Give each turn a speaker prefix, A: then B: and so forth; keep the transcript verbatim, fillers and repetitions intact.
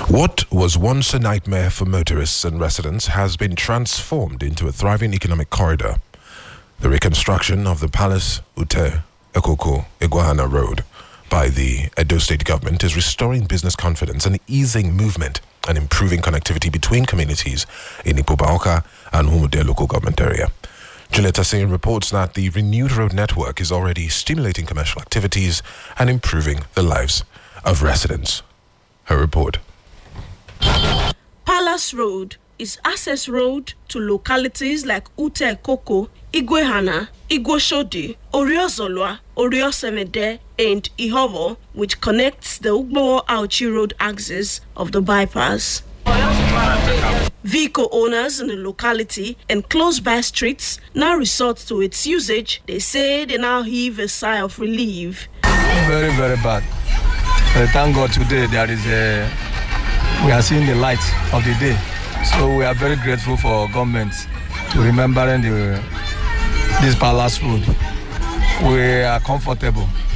A: What was once a nightmare for motorists and residents has been transformed into a thriving economic corridor. The reconstruction of the Palace Ute Ekoko Iguahana Road by the Edo State government is restoring business confidence and easing movement and improving connectivity between communities in Ipobaoka and Humude local government area. Julieta Singh reports that the renewed road network is already stimulating commercial activities and improving the lives of residents. Her report.
B: Palace Road is access road to localities like Ute Ekoko, Iguahana, Igwoshodi, Oriozolwa, Oriosemede, and Ihovo, which connects the Ugbo-Auchi Road axis of the bypass. Vehicle owners in the locality and close-by streets now resort to its usage. They say they now heave a sigh of relief.
C: Very, very bad. But thank God today there is a, we are seeing the light of the day. So we are very grateful for government to remembering the, this Palace Road. We are comfortable.